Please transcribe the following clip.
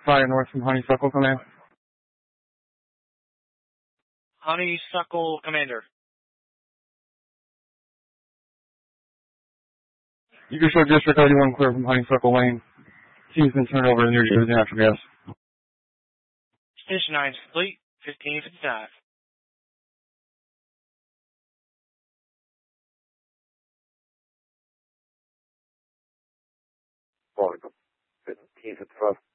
Fire North from Honeysuckle Command. Honeysuckle Commander. You can show District 31 clear from Honeysuckle Lane. Team's been turned over to near you with natural gas. Station 9 is complete. 1555. Welcome. 1555.